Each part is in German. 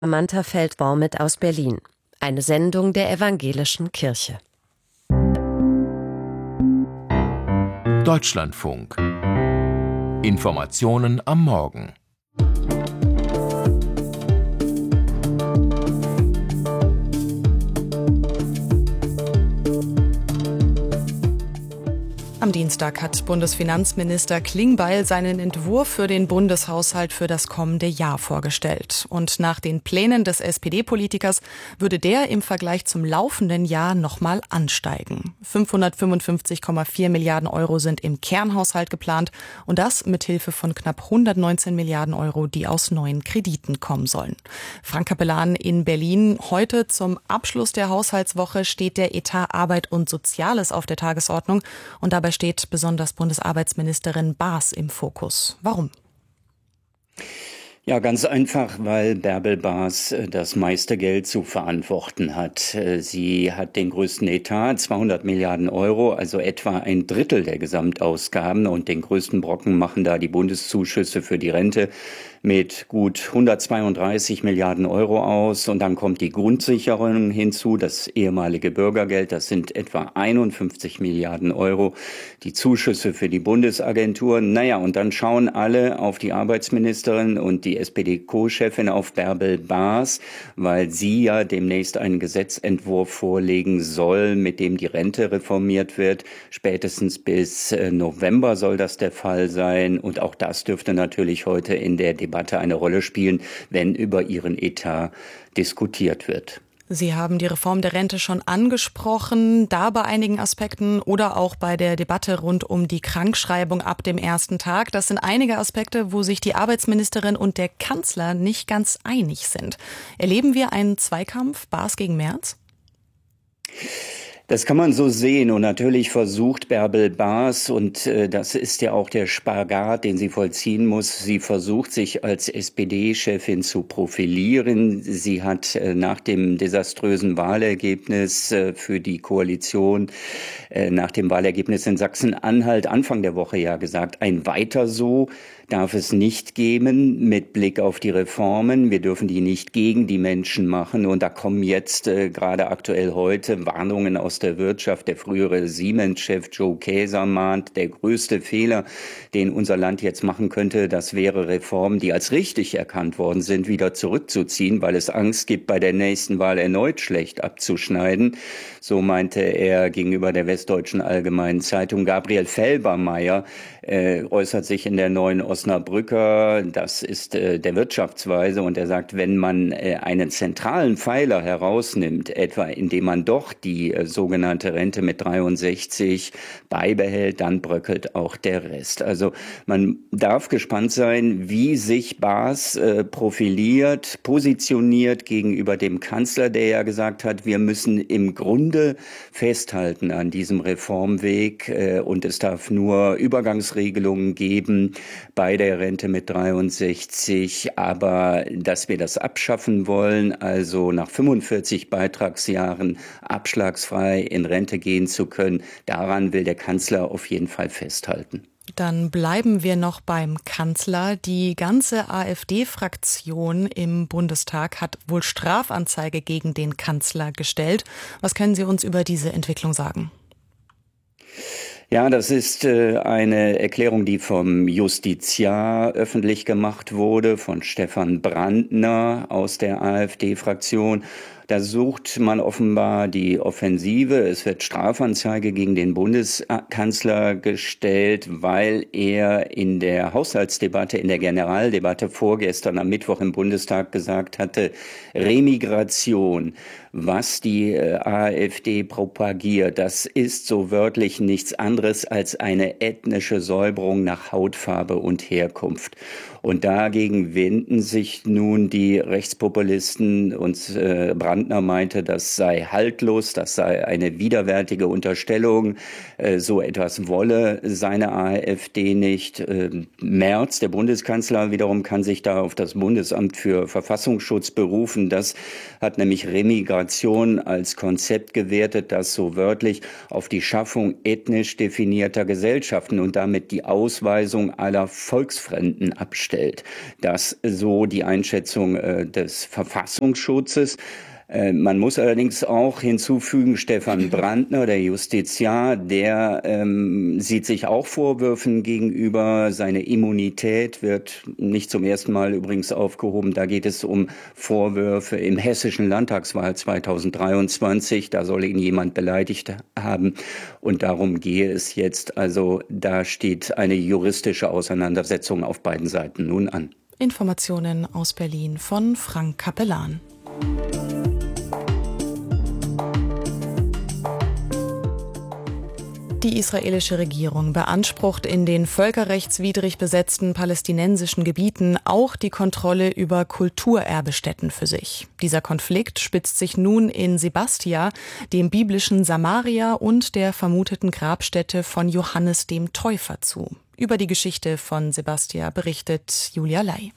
Samantha Feldbaumit aus Berlin. Eine Sendung der Evangelischen Kirche. Deutschlandfunk. Informationen am Morgen. Am Dienstag hat Bundesfinanzminister Klingbeil seinen Entwurf für den Bundeshaushalt für das kommende Jahr vorgestellt. Und nach den Plänen des SPD-Politikers würde der im Vergleich zum laufenden Jahr nochmal ansteigen. 555,4 Milliarden Euro sind im Kernhaushalt geplant und das mit Hilfe von knapp 119 Milliarden Euro, die aus neuen Krediten kommen sollen. Frank Capellan in Berlin. Heute zum Abschluss der Haushaltswoche steht der Etat Arbeit und Soziales auf der Tagesordnung und dabei steht besonders Bundesarbeitsministerin Baas im Fokus. Warum? Ja, ganz einfach, weil Bärbel Baas das meiste Geld zu verantworten hat. Sie hat den größten Etat, 200 Milliarden Euro, also etwa ein Drittel der Gesamtausgaben. Und den größten Brocken machen da die Bundeszuschüsse für die Rente mit gut 132 Milliarden Euro aus. Und dann kommt die Grundsicherung hinzu, das ehemalige Bürgergeld, das sind etwa 51 Milliarden Euro. Die Zuschüsse für die Bundesagenturen. Naja, und dann schauen alle auf die Arbeitsministerin und die SPD-Co-Chefin auf Bärbel Baas, weil sie ja demnächst einen Gesetzentwurf vorlegen soll, mit dem die Rente reformiert wird. Spätestens bis November soll das der Fall sein. Und auch das dürfte natürlich heute in der Debatte eine Rolle spielen, wenn über ihren Etat diskutiert wird. Sie haben die Reform der Rente schon angesprochen, da bei einigen Aspekten oder auch bei der Debatte rund um die Krankschreibung ab dem ersten Tag. Das sind einige Aspekte, wo sich die Arbeitsministerin und der Kanzler nicht ganz einig sind. Erleben wir einen Zweikampf, Baas gegen Merz? Das kann man so sehen und natürlich versucht Bärbel Baas, und das ist ja auch der Spagat, den sie vollziehen muss, sie versucht sich als SPD-Chefin zu profilieren. Sie hat nach dem desaströsen Wahlergebnis für die Koalition, nach dem Wahlergebnis in Sachsen-Anhalt Anfang der Woche ja gesagt, ein Weiter so darf es nicht geben mit Blick auf die Reformen. Wir dürfen die nicht gegen die Menschen machen. Und da kommen jetzt gerade aktuell heute Warnungen aus der Wirtschaft. Der frühere Siemens-Chef Joe Kaeser mahnt, der größte Fehler, den unser Land jetzt machen könnte, das wäre Reformen, die als richtig erkannt worden sind, wieder zurückzuziehen, weil es Angst gibt, bei der nächsten Wahl erneut schlecht abzuschneiden. So meinte er gegenüber der Westdeutschen Allgemeinen Zeitung. Gabriel Felbermayr äußert sich in der Neuen Osnabrücker, das ist der Wirtschaftsweise, und er sagt, wenn man einen zentralen Pfeiler herausnimmt, etwa indem man doch die sogenannte Rente mit 63 beibehält, dann bröckelt auch der Rest. Also man darf gespannt sein, wie sich Baas profiliert, positioniert gegenüber dem Kanzler, der ja gesagt hat, wir müssen im Grunde festhalten an diesem Reformweg und es darf nur Übergangsregelungen geben bei der Rente mit 63, aber dass wir das abschaffen wollen, also nach 45 Beitragsjahren abschlagsfrei in Rente gehen zu können, daran will der Kanzler auf jeden Fall festhalten. Dann bleiben wir noch beim Kanzler. Die ganze AfD-Fraktion im Bundestag hat wohl Strafanzeige gegen den Kanzler gestellt. Was können Sie uns über diese Entwicklung sagen? Ja, das ist eine Erklärung, die vom Justiziar öffentlich gemacht wurde, von Stefan Brandner aus der AfD-Fraktion. Da sucht man offenbar die Offensive. Es wird Strafanzeige gegen den Bundeskanzler gestellt, weil er in der Haushaltsdebatte, in der Generaldebatte vorgestern am Mittwoch im Bundestag gesagt hatte, Remigration, was die AfD propagiert, das ist so wörtlich nichts anderes als eine ethnische Säuberung nach Hautfarbe und Herkunft. Und dagegen wenden sich nun die Rechtspopulisten, und Brandner meinte, das sei haltlos, das sei eine widerwärtige Unterstellung, so etwas wolle seine AfD nicht. Merz, der Bundeskanzler, wiederum kann sich da auf das Bundesamt für Verfassungsschutz berufen. Das hat nämlich Remigration als Konzept gewertet, das so wörtlich auf die Schaffung ethnisch definierter Gesellschaften und damit die Ausweisung aller Volksfremden abstellt. darstellt. Das so die Einschätzung des Verfassungsschutzes. Man muss allerdings auch hinzufügen, Stefan Brandner, der Justiziar, der sieht sich auch Vorwürfen gegenüber. Seine Immunität wird nicht zum ersten Mal übrigens aufgehoben. Da geht es um Vorwürfe im hessischen Landtagswahl 2023. Da soll ihn jemand beleidigt haben. Und darum gehe es jetzt. Also da steht eine juristische Auseinandersetzung auf beiden Seiten nun an. Informationen aus Berlin von Frank Kapellan. Die israelische Regierung beansprucht in den völkerrechtswidrig besetzten palästinensischen Gebieten auch die Kontrolle über Kulturerbestätten für sich. Dieser Konflikt spitzt sich nun in Sebastia, dem biblischen Samaria und der vermuteten Grabstätte von Johannes dem Täufer zu. Über die Geschichte von Sebastia berichtet Julia Ley.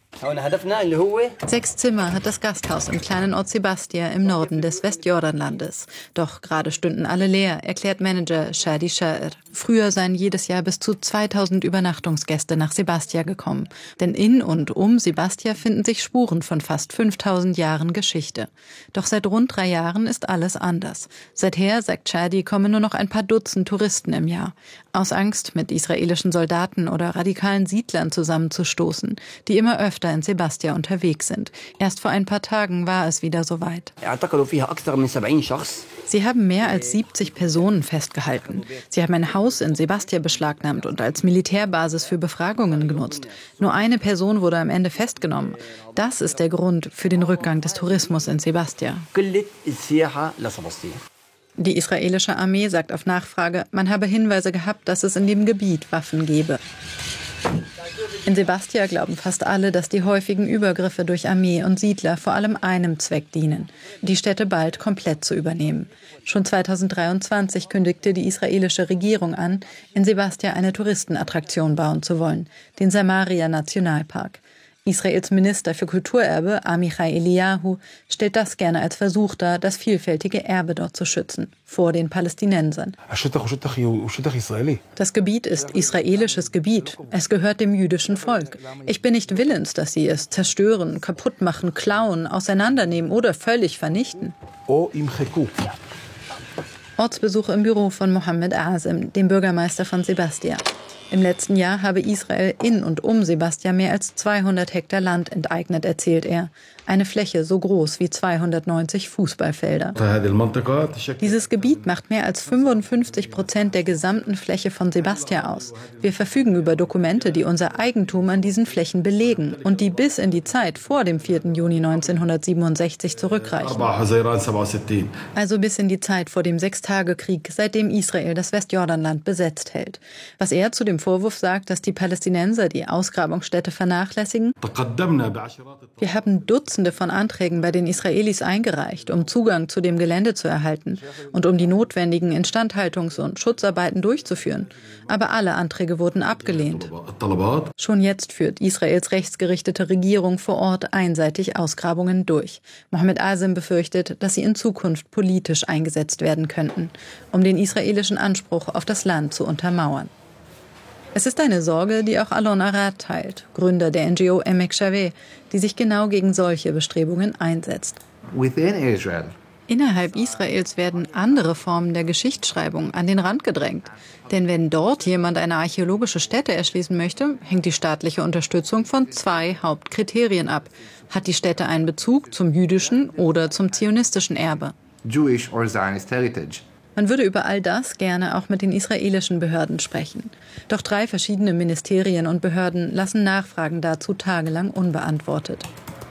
6 Zimmer hat das Gasthaus im kleinen Ort Sebastia im Norden des Westjordanlandes. Doch gerade stünden alle leer, erklärt Manager Shadi Sha'ir. Früher seien jedes Jahr bis zu 2000 Übernachtungsgäste nach Sebastia gekommen. Denn in und um Sebastia finden sich Spuren von fast 5000 Jahren Geschichte. Doch seit rund 3 Jahren ist alles anders. Seither, sagt Shadi, kommen nur noch ein paar Dutzend Touristen im Jahr. Aus Angst, mit israelischen Soldaten oder radikalen Siedlern zusammenzustoßen, die immer öfter in Sebastia unterwegs sind. Erst vor ein paar Tagen war es wieder soweit. Sie haben mehr als 70 Personen festgehalten. Sie haben ein Haus in Sebastia beschlagnahmt und als Militärbasis für Befragungen genutzt. Nur eine Person wurde am Ende festgenommen. Das ist der Grund für den Rückgang des Tourismus in Sebastia. Die israelische Armee sagt auf Nachfrage, man habe Hinweise gehabt, dass es in dem Gebiet Waffen gebe. In Sebastia glauben fast alle, dass die häufigen Übergriffe durch Armee und Siedler vor allem einem Zweck dienen, die Städte bald komplett zu übernehmen. Schon 2023 kündigte die israelische Regierung an, in Sebastia eine Touristenattraktion bauen zu wollen, den Samaria-Nationalpark. Israels Minister für Kulturerbe, Amichai Eliyahu, stellt das gerne als Versuch dar, das vielfältige Erbe dort zu schützen, vor den Palästinensern. Das Gebiet ist israelisches Gebiet. Es gehört dem jüdischen Volk. Ich bin nicht willens, dass sie es zerstören, kaputt machen, klauen, auseinandernehmen oder völlig vernichten. Ortsbesuch im Büro von Mohammed Azem, dem Bürgermeister von Sebastia. Im letzten Jahr habe Israel in und um Sebastia mehr als 200 Hektar Land enteignet, erzählt er. Eine Fläche so groß wie 290 Fußballfelder. Dieses Gebiet macht mehr als 55% der gesamten Fläche von Sebastia aus. Wir verfügen über Dokumente, die unser Eigentum an diesen Flächen belegen und die bis in die Zeit vor dem 4. Juni 1967 zurückreichen. Also bis in die Zeit vor dem Sechstagekrieg, seitdem Israel das Westjordanland besetzt hält. Was er zu dem Vorwurf sagt, dass die Palästinenser die Ausgrabungsstätte vernachlässigen. Wir haben Dutzende von Anträgen bei den Israelis eingereicht, um Zugang zu dem Gelände zu erhalten und um die notwendigen Instandhaltungs- und Schutzarbeiten durchzuführen. Aber alle Anträge wurden abgelehnt. Schon jetzt führt Israels rechtsgerichtete Regierung vor Ort einseitig Ausgrabungen durch. Mohammed Azem befürchtet, dass sie in Zukunft politisch eingesetzt werden könnten, um den israelischen Anspruch auf das Land zu untermauern. Es ist eine Sorge, die auch Alon Arad teilt, Gründer der NGO Emek Shaveh, die sich genau gegen solche Bestrebungen einsetzt. Innerhalb Israels werden andere Formen der Geschichtsschreibung an den Rand gedrängt. Denn wenn dort jemand eine archäologische Stätte erschließen möchte, hängt die staatliche Unterstützung von 2 Hauptkriterien ab. Hat die Stätte einen Bezug zum jüdischen oder zum zionistischen Erbe? Jewish or Zionist heritage. Man würde über all das gerne auch mit den israelischen Behörden sprechen. Doch 3 verschiedene Ministerien und Behörden lassen Nachfragen dazu tagelang unbeantwortet.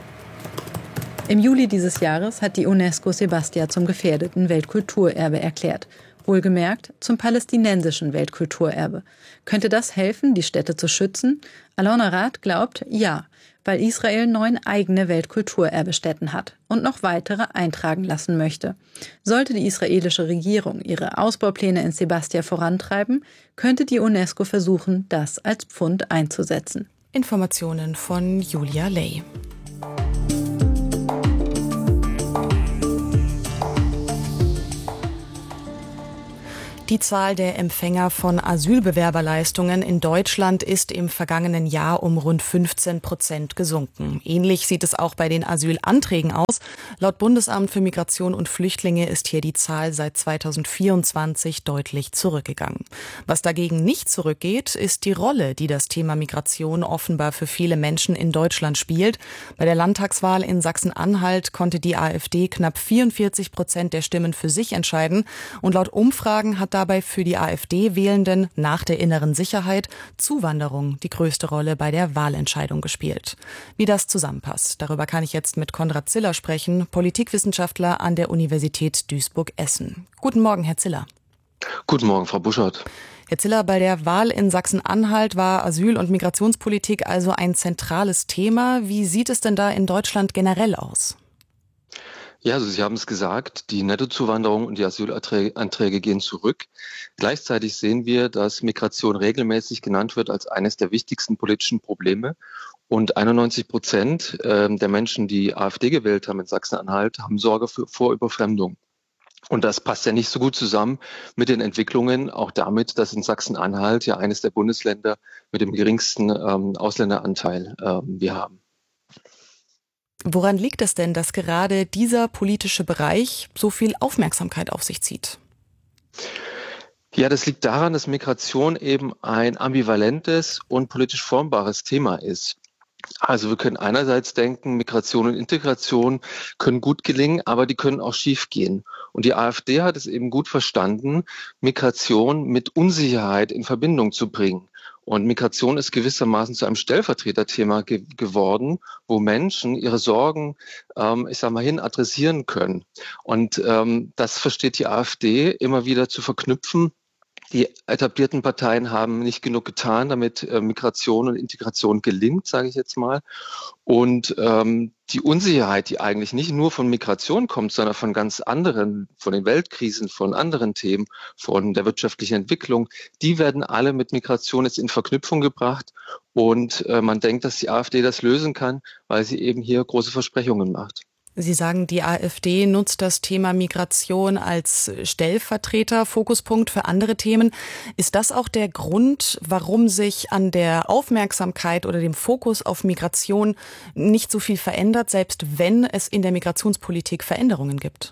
Im Juli dieses Jahres hat die UNESCO Sebastia zum gefährdeten Weltkulturerbe erklärt. Wohlgemerkt zum palästinensischen Weltkulturerbe. Könnte das helfen, die Stätte zu schützen? Alon Arad glaubt, ja, weil Israel 9 eigene Weltkulturerbestätten hat und noch weitere eintragen lassen möchte. Sollte die israelische Regierung ihre Ausbaupläne in Sebastia vorantreiben, könnte die UNESCO versuchen, das als Pfund einzusetzen. Informationen von Julia Ley. Die Zahl der Empfänger von Asylbewerberleistungen in Deutschland ist im vergangenen Jahr um rund 15% gesunken. Ähnlich sieht es auch bei den Asylanträgen aus. Laut Bundesamt für Migration und Flüchtlinge ist hier die Zahl seit 2024 deutlich zurückgegangen. Was dagegen nicht zurückgeht, ist die Rolle, die das Thema Migration offenbar für viele Menschen in Deutschland spielt. Bei der Landtagswahl in Sachsen-Anhalt konnte die AfD knapp 44% der Stimmen für sich entscheiden. Und laut Umfragen hat dabei für die AfD-Wählenden nach der inneren Sicherheit Zuwanderung die größte Rolle bei der Wahlentscheidung gespielt. Wie das zusammenpasst, darüber kann ich jetzt mit Konrad Ziller sprechen, Politikwissenschaftler an der Universität Duisburg-Essen. Guten Morgen, Herr Ziller. Guten Morgen, Frau Buschert. Herr Ziller, bei der Wahl in Sachsen-Anhalt war Asyl- und Migrationspolitik also ein zentrales Thema. Wie sieht es denn da in Deutschland generell aus? Ja, also Sie haben es gesagt, die Nettozuwanderung und die Asylanträge gehen zurück. Gleichzeitig sehen wir, dass Migration regelmäßig genannt wird als eines der wichtigsten politischen Probleme. Und 91% der Menschen, die AfD gewählt haben in Sachsen-Anhalt, haben Sorge vor Überfremdung. Und das passt ja nicht so gut zusammen mit den Entwicklungen, auch damit, dass in Sachsen-Anhalt ja eines der Bundesländer mit dem geringsten Ausländeranteil wir haben. Woran liegt es denn, dass gerade dieser politische Bereich so viel Aufmerksamkeit auf sich zieht? Ja, das liegt daran, dass Migration eben ein ambivalentes und politisch formbares Thema ist. Also wir können einerseits denken, Migration und Integration können gut gelingen, aber die können auch schief gehen. Und die AfD hat es eben gut verstanden, Migration mit Unsicherheit in Verbindung zu bringen. Und Migration ist gewissermaßen zu einem Stellvertreterthema geworden, wo Menschen ihre Sorgen, hin adressieren können. Und das versteht die AfD immer wieder zu verknüpfen. Die etablierten Parteien haben nicht genug getan, damit Migration und Integration gelingt, sage ich jetzt mal. Und die Unsicherheit, die eigentlich nicht nur von Migration kommt, sondern von ganz anderen, von den Weltkrisen, von anderen Themen, von der wirtschaftlichen Entwicklung, die werden alle mit Migration jetzt in Verknüpfung gebracht. Und man denkt, dass die AfD das lösen kann, weil sie eben hier große Versprechungen macht. Sie sagen, die AfD nutzt das Thema Migration als Stellvertreter-Fokuspunkt für andere Themen. Ist das auch der Grund, warum sich an der Aufmerksamkeit oder dem Fokus auf Migration nicht so viel verändert, selbst wenn es in der Migrationspolitik Veränderungen gibt?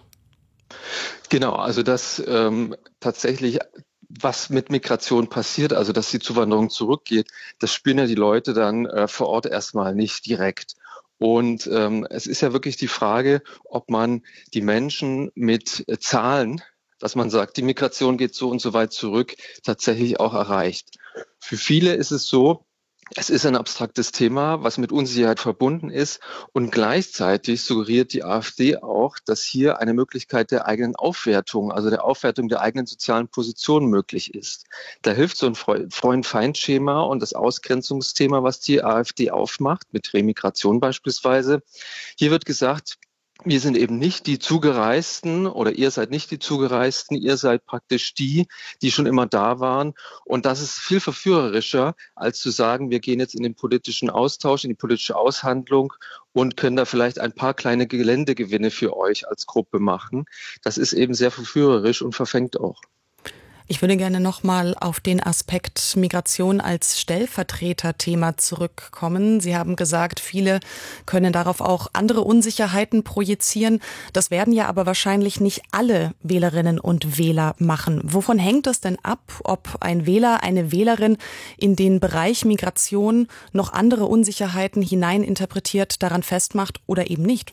Genau, also dass tatsächlich was mit Migration passiert, also dass die Zuwanderung zurückgeht, das spüren ja die Leute dann vor Ort erstmal nicht direkt. Und es ist ja wirklich die Frage, ob man die Menschen mit Zahlen, dass man sagt, die Migration geht so und so weit zurück, tatsächlich auch erreicht. Für viele ist es so, es ist ein abstraktes Thema, was mit Unsicherheit verbunden ist. Und gleichzeitig suggeriert die AfD auch, dass hier eine Möglichkeit der eigenen Aufwertung, also der Aufwertung der eigenen sozialen Position möglich ist. Da hilft so ein Freund-Feind-Schema und das Ausgrenzungsthema, was die AfD aufmacht, mit Remigration beispielsweise. Hier wird gesagt, wir sind eben nicht die Zugereisten oder ihr seid nicht die Zugereisten, ihr seid praktisch die schon immer da waren. Und das ist viel verführerischer, als zu sagen, wir gehen jetzt in den politischen Austausch, in die politische Aushandlung und können da vielleicht ein paar kleine Geländegewinne für euch als Gruppe machen. Das ist eben sehr verführerisch und verfängt auch. Ich würde gerne nochmal auf den Aspekt Migration als Stellvertreterthema zurückkommen. Sie haben gesagt, viele können darauf auch andere Unsicherheiten projizieren. Das werden ja aber wahrscheinlich nicht alle Wählerinnen und Wähler machen. Wovon hängt es denn ab, ob ein Wähler, eine Wählerin in den Bereich Migration noch andere Unsicherheiten hineininterpretiert, daran festmacht oder eben nicht?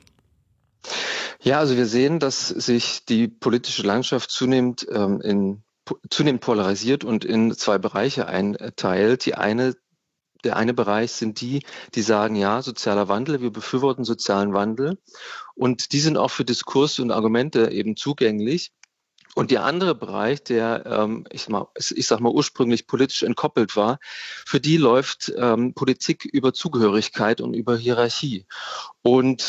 Ja, also wir sehen, dass sich die politische Landschaft zunehmend polarisiert und in zwei Bereiche einteilt. Der eine Bereich sind die sagen, ja, sozialer Wandel, wir befürworten sozialen Wandel. Und die sind auch für Diskurs und Argumente eben zugänglich. Und der andere Bereich, der, ich sag mal, ursprünglich politisch entkoppelt war, für die läuft Politik über Zugehörigkeit und über Hierarchie. Und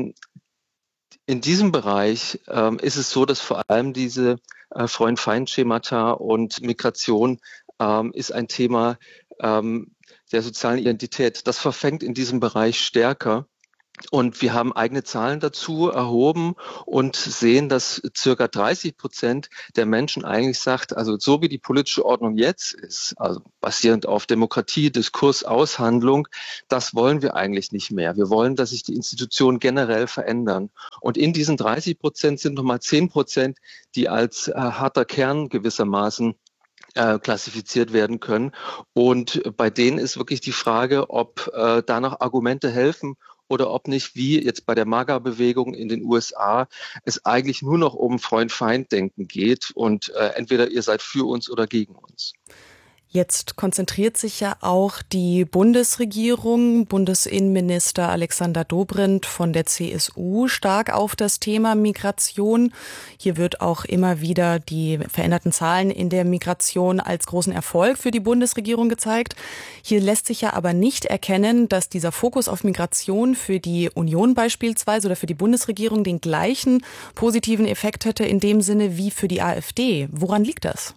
in diesem Bereich ist es so, dass vor allem diese Freund-Feind-Schemata und Migration ist ein Thema der sozialen Identität. Das verfängt in diesem Bereich stärker. Und wir haben eigene Zahlen dazu erhoben und sehen, dass circa 30% der Menschen eigentlich sagt, also so wie die politische Ordnung jetzt ist, also basierend auf Demokratie, Diskurs, Aushandlung, das wollen wir eigentlich nicht mehr. Wir wollen, dass sich die Institutionen generell verändern. Und in diesen 30% sind nochmal 10%, die als harter Kern gewissermaßen klassifiziert werden können. Und bei denen ist wirklich die Frage, ob da noch Argumente helfen oder ob nicht, wie jetzt bei der MAGA-Bewegung in den USA, es eigentlich nur noch um Freund-Feind-Denken geht und entweder ihr seid für uns oder gegen uns. Jetzt konzentriert sich ja auch die Bundesregierung, Bundesinnenminister Alexander Dobrindt von der CSU stark auf das Thema Migration. Hier wird auch immer wieder die veränderten Zahlen in der Migration als großen Erfolg für die Bundesregierung gezeigt. Hier lässt sich ja aber nicht erkennen, dass dieser Fokus auf Migration für die Union beispielsweise oder für die Bundesregierung den gleichen positiven Effekt hätte in dem Sinne wie für die AfD. Woran liegt das?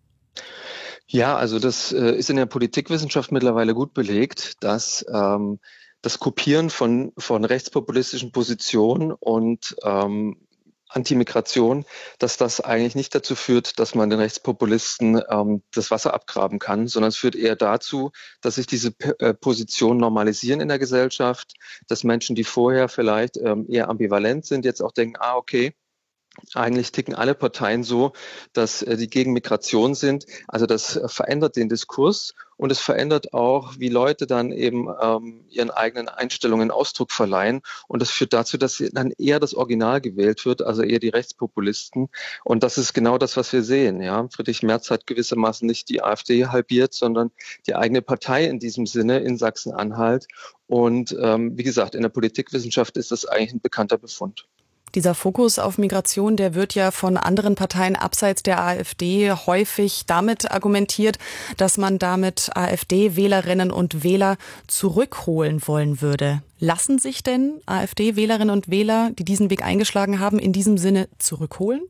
Ja, also das ist in der Politikwissenschaft mittlerweile gut belegt, dass das Kopieren von rechtspopulistischen Positionen und Antimigration, dass das eigentlich nicht dazu führt, dass man den Rechtspopulisten das Wasser abgraben kann, sondern es führt eher dazu, dass sich diese Positionen normalisieren in der Gesellschaft, dass Menschen, die vorher vielleicht eher ambivalent sind, jetzt auch denken, okay, eigentlich ticken alle Parteien so, dass die gegen Migration sind. Also das verändert den Diskurs und es verändert auch, wie Leute dann eben ihren eigenen Einstellungen Ausdruck verleihen. Und das führt dazu, dass dann eher das Original gewählt wird, also eher die Rechtspopulisten. Und das ist genau das, was wir sehen. Ja, Friedrich Merz hat gewissermaßen nicht die AfD halbiert, sondern die eigene Partei in diesem Sinne in Sachsen-Anhalt. Und wie gesagt, in der Politikwissenschaft ist das eigentlich ein bekannter Befund. Dieser Fokus auf Migration, der wird ja von anderen Parteien abseits der AfD häufig damit argumentiert, dass man damit AfD-Wählerinnen und Wähler zurückholen wollen würde. Lassen sich denn AfD-Wählerinnen und Wähler, die diesen Weg eingeschlagen haben, in diesem Sinne zurückholen?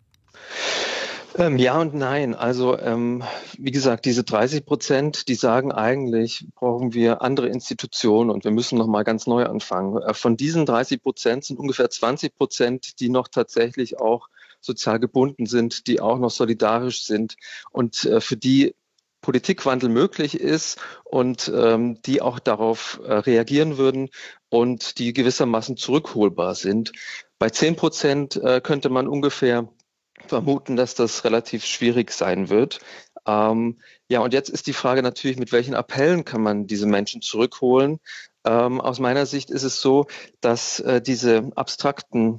Ja und nein. Also wie gesagt, diese 30%, die sagen eigentlich, brauchen wir andere Institutionen und wir müssen nochmal ganz neu anfangen. Von diesen 30% sind ungefähr 20%, die noch tatsächlich auch sozial gebunden sind, die auch noch solidarisch sind und für die Politikwandel möglich ist und die auch darauf reagieren würden und die gewissermaßen zurückholbar sind. Bei 10% könnte man ungefähr vermuten, dass das relativ schwierig sein wird. Ja, und jetzt ist die Frage natürlich, mit welchen Appellen kann man diese Menschen zurückholen? Aus meiner Sicht ist es so, dass diese abstrakten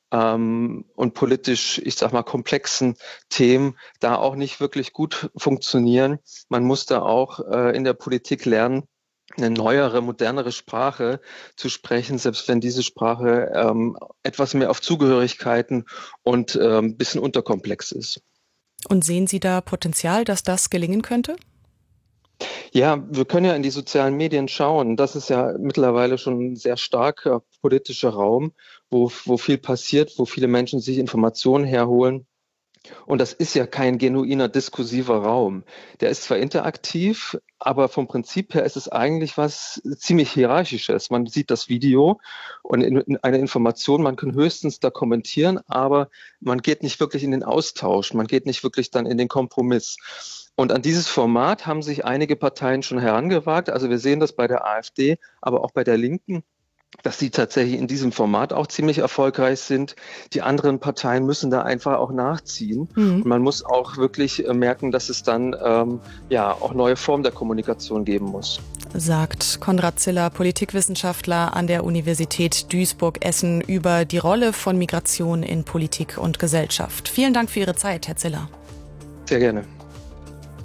und politisch, ich sag mal, komplexen Themen da auch nicht wirklich gut funktionieren. Man muss da auch in der Politik lernen, eine neuere, modernere Sprache zu sprechen, selbst wenn diese Sprache etwas mehr auf Zugehörigkeiten und ein bisschen unterkomplex ist. Und sehen Sie da Potenzial, dass das gelingen könnte? Ja, wir können ja in die sozialen Medien schauen. Das ist ja mittlerweile schon ein sehr starker politischer Raum, wo viel passiert, wo viele Menschen sich Informationen herholen. Und das ist ja kein genuiner diskursiver Raum. Der ist zwar interaktiv, aber vom Prinzip her ist es eigentlich was ziemlich Hierarchisches. Man sieht das Video und eine Information, man kann höchstens da kommentieren, aber man geht nicht wirklich in den Austausch, man geht nicht wirklich dann in den Kompromiss. Und an dieses Format haben sich einige Parteien schon herangewagt. Also wir sehen das bei der AfD, aber auch bei der Linken, dass sie tatsächlich in diesem Format auch ziemlich erfolgreich sind. Die anderen Parteien müssen da einfach auch nachziehen. Und man muss auch wirklich merken, dass es dann auch neue Formen der Kommunikation geben muss. Sagt Konrad Ziller, Politikwissenschaftler an der Universität Duisburg-Essen, über die Rolle von Migration in Politik und Gesellschaft. Vielen Dank für Ihre Zeit, Herr Ziller. Sehr gerne.